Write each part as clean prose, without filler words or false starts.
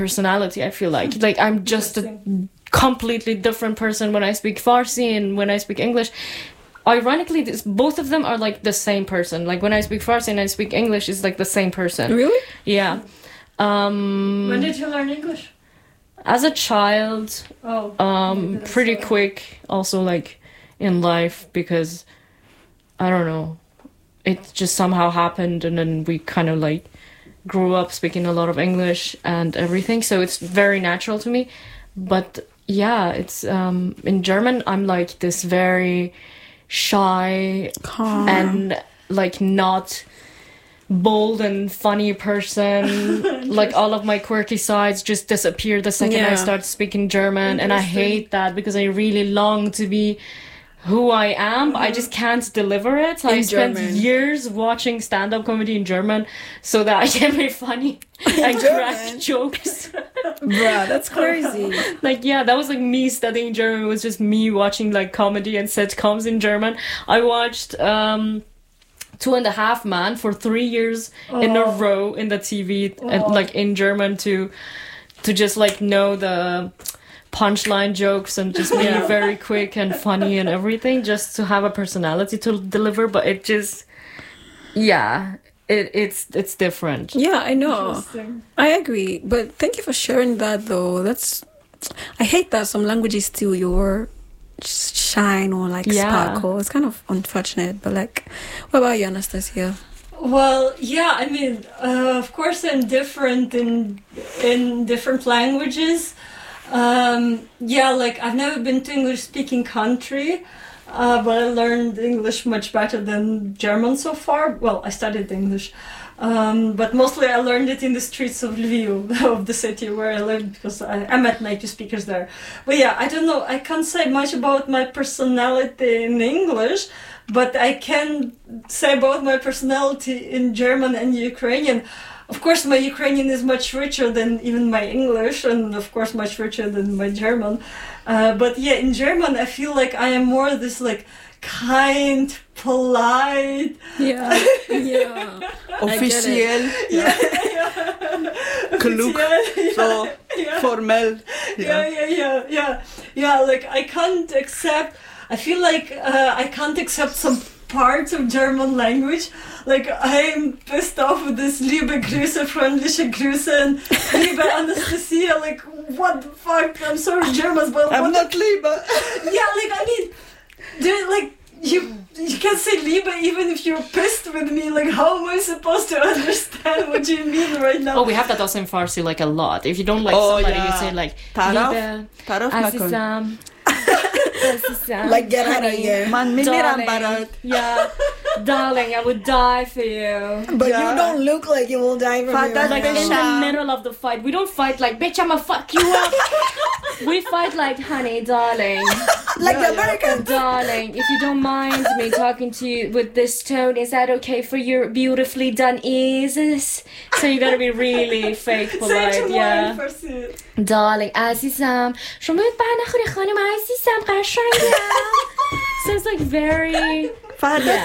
personality, I feel like I'm just a completely different person when I speak Farsi and when I speak English. Ironically, both of them are like the same person. Like when I speak Farsi and I speak English, it's like the same person. Really? Yeah. When did you learn English? As a child, pretty quick. Also, like in life, because I don't know, it just somehow happened, and then we kind of like grew up speaking a lot of English and everything. So it's very natural to me. But yeah, it's in German, I'm like this very shy and like not bold and funny person. Like all of my quirky sides just disappear the second I start speaking German, and I hate that because I really long to be who I am. I just can't deliver it. I spent years watching stand-up comedy in German so that I can be funny and crack jokes. Bruh, that's crazy. Like, yeah, that was like me studying German. It was just me watching like comedy and sitcoms in German. I watched Two and a Half Man for 3 years in a row in the TV, and, like in German to just like know the punchline jokes and just be very quick and funny and everything, just to have a personality to deliver. But it just, it's different. Yeah, I know. I agree. But thank you for sharing that, though. I hate that some languages steal your shine or like sparkle. It's kind of unfortunate. But like, what about you, Anastasia? Well, yeah, I mean, of course I'm different in different languages. Like I've never been to English-speaking country, but I learned English much better than German so far. Well, I studied English, but mostly I learned it in the streets of Lviv, of the city where I lived, because I met native speakers there. But yeah, I don't know, I can't say much about my personality in English, but I can say about my personality in German and Ukrainian. Of course, my Ukrainian is much richer than even my English, and of course much richer than my German. But yeah, in German, I feel like I am more this like kind, polite. Officiell. Klug. So formell. Like I can't accept. I feel like I can't accept some parts of German language. Like I'm pissed off with this liebe Grüße, freundliche Grüße, and liebe Anastasia. Like what the fuck? I'm sorry, Germans, but I'm not liebe. Yeah, like I mean, you can say liebe even if you're pissed with me. Like how am I supposed to understand what you mean right now? Oh, we have that also in Farsi like a lot. If you don't like somebody, you say like liebe, Azizam. Like get out of here. Man, darling. Yeah, darling, I would die for you. But you don't look like you will die for me. Like in the middle of the fight, we don't fight like bitch, I'ma fuck you up. We fight like honey, darling. Like the Americans. Darling, if you don't mind me talking to you with this tone, is that okay for your beautifully done ears? So you gotta be really fake polite, yeah. Darling, عزیزم شما برنخوری خانم عزیزم قشنگم. So it's like very فردات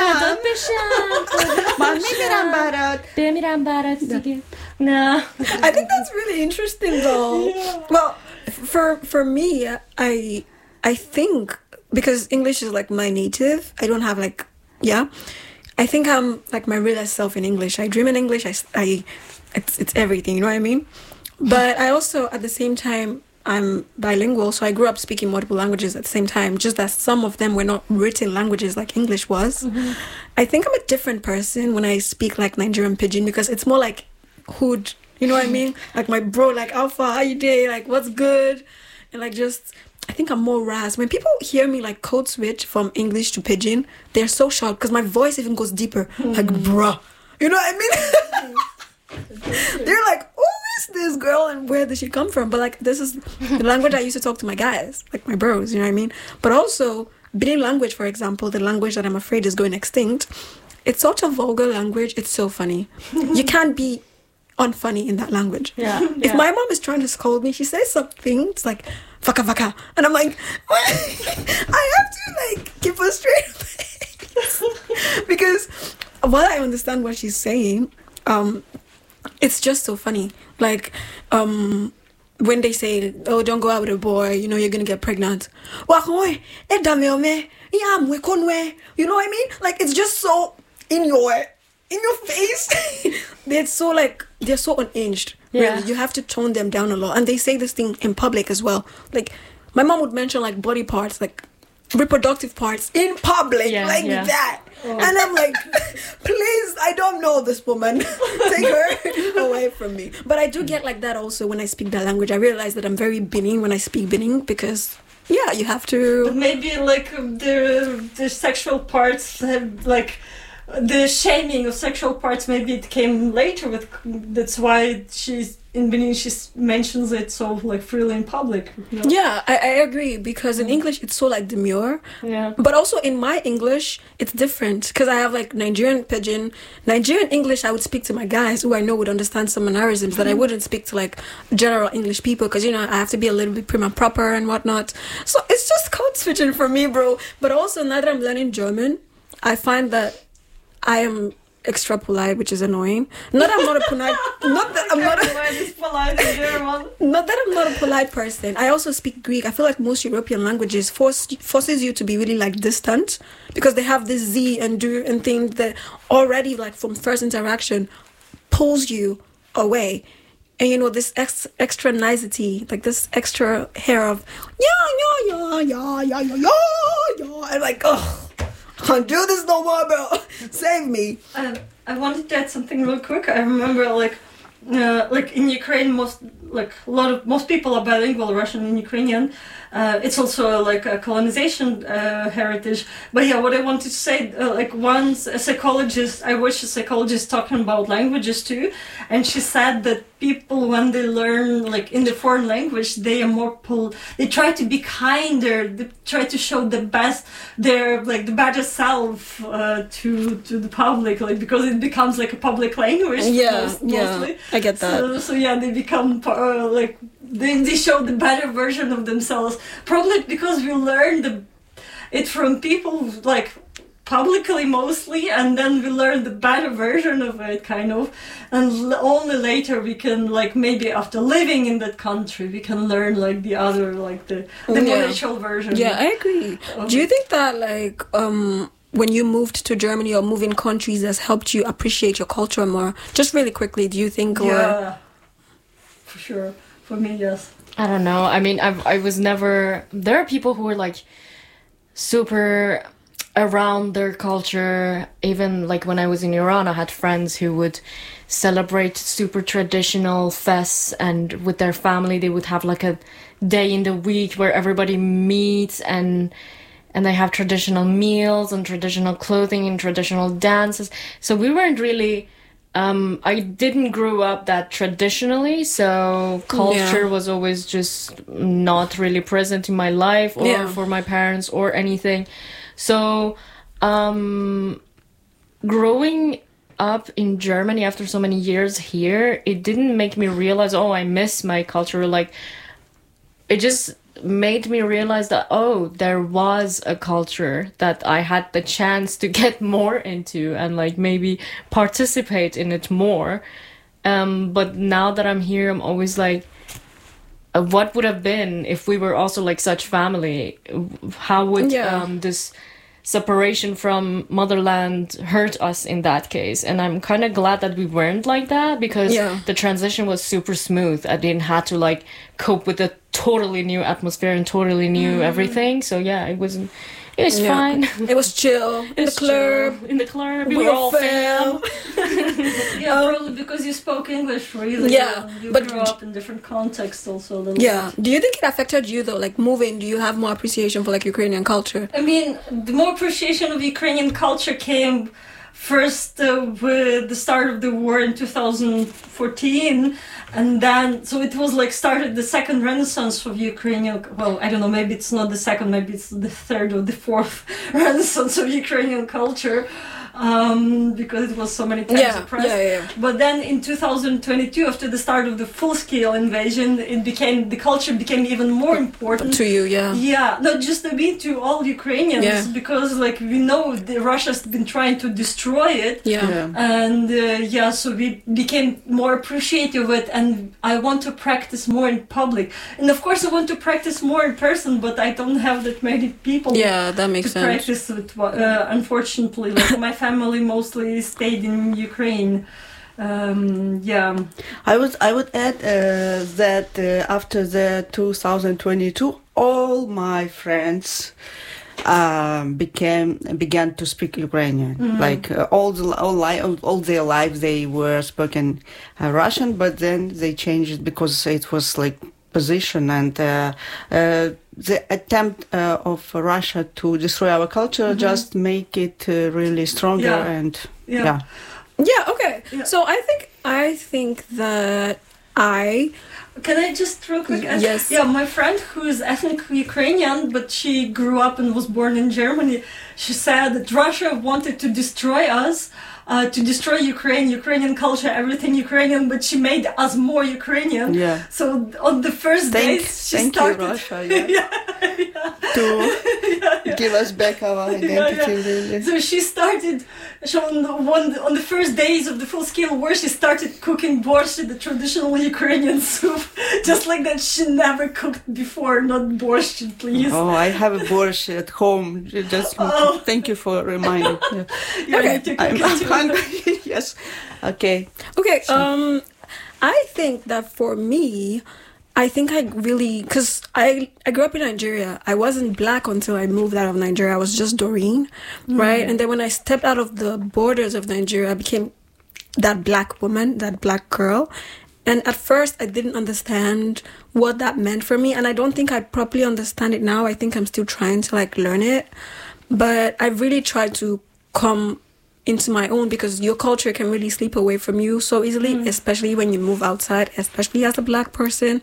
بشم من بمیرم برات دیگه. No. I think that's really interesting though. Well, for me, I think because English is like my native, I don't have like I think I'm like my real self in English. I dream in English. It's everything, you know what I mean? But I also, at the same time, I'm bilingual, so I grew up speaking multiple languages at the same time, just that some of them were not written languages like English was. Mm-hmm. I think I'm a different person when I speak like Nigerian Pidgin, because it's more like hood, you know what I mean? Like my bro, like Alpha, how you day? Like what's good? And like just, I think I'm more ras. When people hear me like code switch from English to Pidgin, they're so shocked because my voice even goes deeper. Like bruh, you know what I mean? They're like, who is this girl and where did she come from? But like, this is the language I used to talk to my guys, like my bros, you know what I mean? But also, Benin language, for example, the language that I'm afraid is going extinct, it's such a vulgar language, it's so funny. You can't be unfunny in that language. Yeah. If my mom is trying to scold me, she says something, it's like, faka faka. And I'm like, what? I have to like keep a straight face. Because while I understand what she's saying, it's just so funny. Like, when they say, "Oh, don't go out with a boy, you know, you're gonna get pregnant." You know what I mean? Like, it's just so in your face. They're so like, they're so unhinged. Yeah. Really, you have to tone them down a lot. And they say this thing in public as well. Like, my mom would mention like body parts, like reproductive parts in public, that. Oh. And I'm like, please, I don't know this woman. Take her away from me. But I do get like that also when I speak that language. I realize that I'm very Benin when I speak Benin because, yeah, you have to... But maybe like the sexual parts have like... The shaming of sexual parts, maybe it came later with... That's why she's... In Benin, she mentions it so like freely in public. You know? Yeah, I agree because in English it's so like demure. Yeah. But also in my English it's different because I have like Nigerian pidgin, Nigerian English. I would speak to my guys who I know would understand some mannerisms that I wouldn't speak to like general English people because you know I have to be a little bit prim and proper and whatnot. So it's just code switching for me, bro. But also now that I'm learning German, I find that I am extra polite, which is annoying. Not that I'm not a polite. Not that I'm not a polite person. I also speak Greek. I feel like most European languages forces you to be really like distant because they have this Z and do and thing that already like from first interaction pulls you away. And you know this extra nicety, like this extra hair of yeah. I'm like, oh. Can't do this no more, bro. Save me. I wanted to add something real quick. I remember, like in Ukraine, most people are bilingual, Russian and Ukrainian. It's also like a colonization heritage. But yeah, what I wanted to say, once a psychologist, I watched a psychologist talking about languages too, and she said that people, when they learn like in the foreign language, they are more they try to be kinder, they try to show the best, the better self to the public, like because it becomes like a public language. Mostly. I get that. So yeah, they become they show the better version of themselves. Probably because we learned it from people like publicly mostly, and then we learn the better version of it kind of, and only later we can like maybe after living in that country we can learn like the other like the more natural version. Yeah, I agree. Do you think that like when you moved to Germany or moving countries has helped you appreciate your culture more? Just really quickly, do you think? Yeah, for sure. For me, yes. I don't know. I mean, I was never... There are people who are like super around their culture. Even like when I was in Iran, I had friends who would celebrate super traditional fests, and with their family they would have like a day in the week where everybody meets and they have traditional meals and traditional clothing and traditional dances. So we weren't really... I didn't grow up that traditionally, so culture was always just not really present in my life or for my parents or anything. So, growing up in Germany after so many years here, it didn't make me realize, oh, I miss my culture. Like, it just made me realize that, oh, there was a culture that I had the chance to get more into and like maybe participate in it more. But now that I'm here, I'm always like, what would have been if we were also like such family? How would this separation from motherland hurt us in that case? And I'm kind of glad that we weren't like that, because the transition was super smooth. I didn't have to like cope with a totally new atmosphere and totally new everything. So yeah, it was fine. It was chill. In the club. We were all fam. Probably because you spoke English really well. You grew up in different contexts also a little bit. Do you think it affected you though? Like moving, do you have more appreciation for like Ukrainian culture? I mean, the more appreciation of Ukrainian culture came first with the start of the war in 2014, and then so it was like started the second renaissance of Ukrainian, well, I don't know, maybe it's not the second, maybe it's the third or the fourth renaissance of Ukrainian culture, because it was so many times suppressed. But then in 2022, after the start of the full-scale invasion, the culture became even more important to you. Yeah, not just to me, to all Ukrainians, because like we know Russia's been trying to destroy it. And so we became more appreciative of it, and I want to practice more in public. And of course, I want to practice more in person, but I don't have that many people. Yeah, that makes sense. Practice with. Unfortunately, like my family mostly stayed in Ukraine. I would add that after the 2022, all my friends began to speak Ukrainian. Like all their life they were spoken Russian, but then they changed it because it was like position and the attempt of Russia to destroy our culture just make it really stronger and okay. So I think that Can I just real quick ask? Yes. Yeah, my friend who is ethnically Ukrainian, but she grew up and was born in Germany, she said that Russia wanted to destroy us, to destroy Ukrainian culture, everything Ukrainian, but she made us more Ukrainian. Yeah. So on the first days, she started... you, Russia, to give us back our identity. Really. So she started, on the first days of the full-scale war, she started cooking borscht, the traditional Ukrainian soup, just like that she never cooked before, not borscht, please. Oh, I have a borscht at home. Just thank you for reminding. Okay, I'm hungry. Yes. Okay. Okay. I think that for me, I think I really, because I grew up in Nigeria. I wasn't black until I moved out of Nigeria. I was just Doreen, right? And then when I stepped out of the borders of Nigeria, I became that black woman, that black girl. And at first, I didn't understand what that meant for me. And I don't think I properly understand it now. I think I'm still trying to like learn it. But I really tried to come into my own, because your culture can really slip away from you so easily, especially when you move outside, especially as a black person.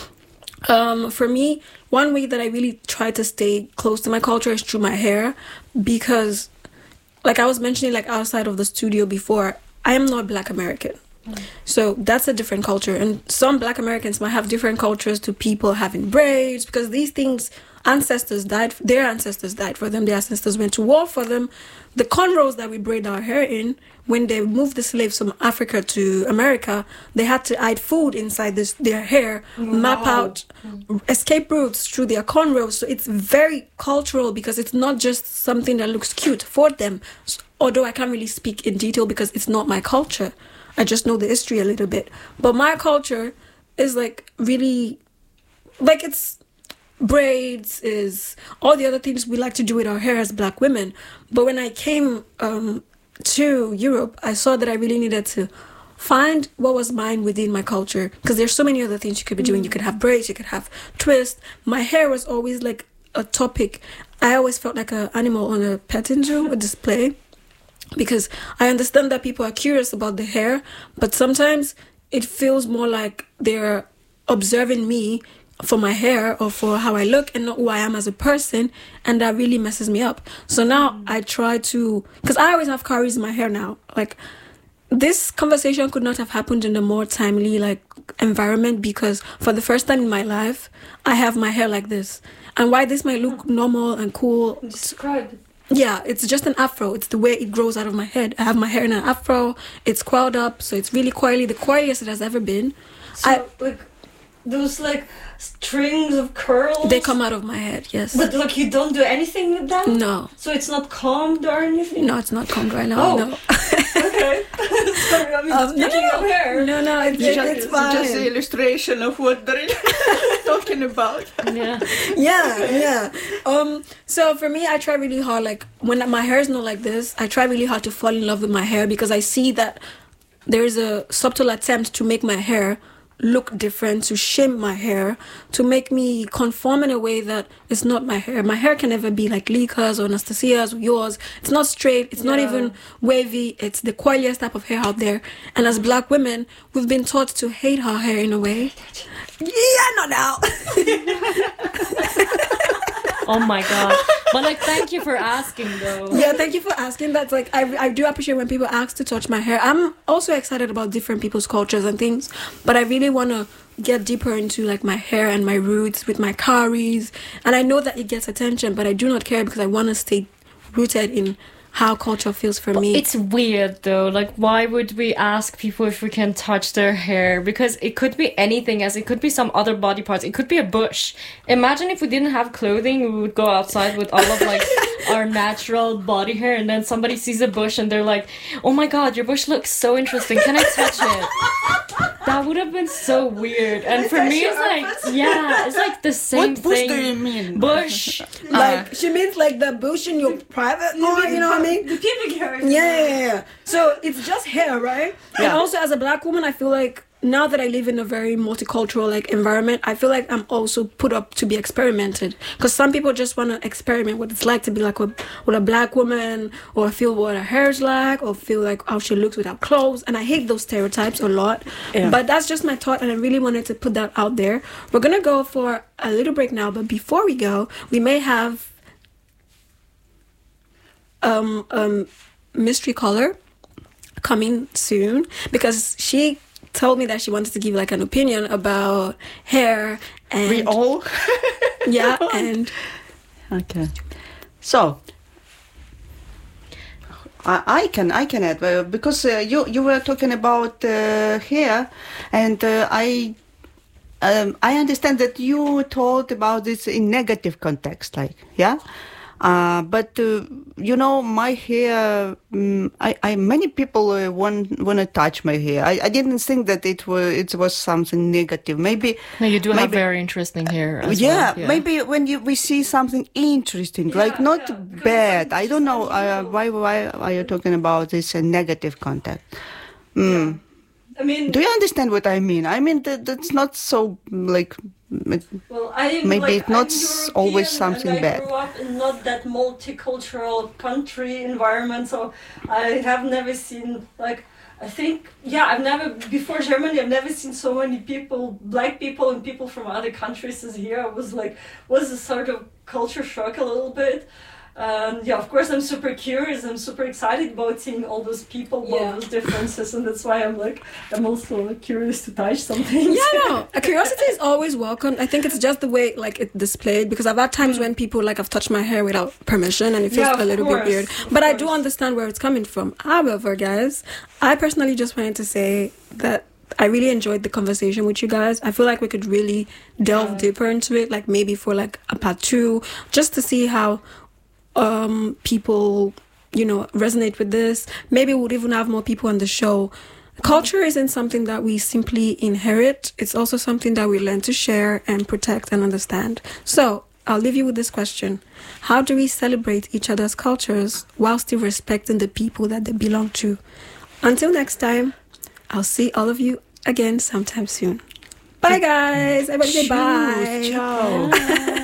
For me, one way that I really try to stay close to my culture is through my hair, because like I was mentioning, like outside of the studio before, I am not Black American. So that's a different culture, and some Black Americans might have different cultures to people having braids, because these things, their ancestors died for them, their ancestors went to war for them. The cornrows that we braid our hair in, when they moved the slaves from Africa to America, they had to hide food inside their hair, map out escape routes through their cornrows. So it's very cultural, because it's not just something that looks cute for them. Although I can't really speak in detail because it's not my culture. I just know the history a little bit. But my culture is like really, like it's braids, is all the other things we like to do with our hair as Black women. But when I came to Europe, I saw that I really needed to find what was mine within my culture, because there's so many other things you could be doing. You could have braids, you could have twists. My hair was always like a topic. I always felt like an animal on a petting zoo, a display, because I understand that people are curious about the hair, but sometimes it feels more like they're observing me for my hair or for how I look and not who I am as a person, and that really messes me up. So now I try to, because I always have curries in my hair now. Like, this conversation could not have happened in a more timely like environment, because for the first time in my life, I have my hair like this. And why this might look normal and cool, Describe it. Yeah, it's just an afro. It's the way it grows out of my head. I have my hair in an afro. It's coiled up, so it's really coily, the coiliest it has ever been. So, like, those, like, strings of curls? They come out of my head, yes. But, like, you don't do anything with them? No. So it's not combed or anything? No, it's not combed right now, no. Okay. Sorry, I'm speaking of hair. No, it's fine. Just the illustration of what they're talking about. Yeah. So for me, I try really hard, like, when my hair is not like this, I try really hard to fall in love with my hair, because I see that there is a subtle attempt to make my hair look different, to shame my hair, to make me conform in a way that it's not my hair. My hair can never be like Lika's or Anastasia's or yours. It's not straight. It's not even wavy. It's the coiliest type of hair out there. And as Black women, we've been taught to hate our hair in a way. Yeah, not now. Oh my God. But like, thank you for asking, though. Yeah, thank you for asking. That's like I do appreciate when people ask to touch my hair. I'm also excited about different people's cultures and things, but I really want to get deeper into like my hair and my roots with my karis. And I know that it gets attention, but I do not care because I want to stay rooted in how culture feels for me. It's weird though. Like, why would we ask people if we can touch their hair? Because it could be anything, as it could be some other body parts. It could be a bush. Imagine if we didn't have clothing, we would go outside with all of like our natural body hair, and then somebody sees a bush and they're like, "Oh my god, your bush looks so interesting. Can I touch it?" That would have been so weird. And for me, it's like, yeah, it's like the same What bush thing. do you mean? Bush. Like she means like the bush in your private part, you know what I mean? The pubic hair. Yeah. So it's just hair, right? And Yeah. also as a black woman, I feel like now that I live in a very multicultural like environment, I feel like I'm also put up to be experimented. Because some people just want to experiment what it's like to be like with a black woman, or feel what her hair's like, or feel like how she looks without clothes. And I hate those stereotypes a lot. Yeah. But that's just my thought, and I really wanted to put that out there. We're gonna go for a little break now, but before we go, we may have mystery caller coming soon, because she told me that she wanted to give like an opinion about hair and We all? yeah, and Okay. So, I can add, because you were talking about hair, and I understand that you told about this in negative context, like, yeah? But you know, my hair, I many people want to touch my hair. I didn't think that it was something negative. Maybe No, you do have maybe- very interesting hair as yeah, well. maybe when we see something interesting, like not bad. I don't know why are you talking about this negative contact. I mean, Do you understand what I mean? I mean that's not so like. well, I Maybe like, it's not I'm European, always something and I bad. grew up in not that multicultural country environment, so I have never seen like. I think, yeah, I've never, before Germany, I've never seen so many people, black people and people from other countries as here. I was a sort of culture shock a little bit. Yeah, of course, I'm super curious. I'm super excited about seeing all those people, all those differences, and that's why I'm also curious to touch something. yeah, no, a curiosity is always welcome. I think it's just the way like it's displayed, because I've had times when people like have touched my hair without permission, and it feels Yeah, a of little bit course, weird. of But I do course. understand where it's coming from. However, guys, I personally just wanted to say that I really enjoyed the conversation with you guys. I feel like we could really delve deeper into it, like maybe for like a part 2, just to see how people, you know, resonate with this. Maybe we'll even have more people on the show. Culture isn't something that we simply inherit. It's also something that we learn to share and protect and understand. So I'll leave you with this question. How do we celebrate each other's cultures while still respecting the people that they belong to? Until next time, I'll see all of you again sometime soon. Bye, guys. Everybody say bye. Ciao.